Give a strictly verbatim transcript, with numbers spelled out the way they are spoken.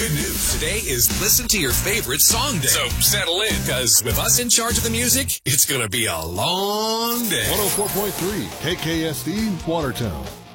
good news. Today is Listen to Your Favorite Song Day. So settle in, because with us in charge of the music, it's going to be a long day. one oh four point three K K S D, Watertown.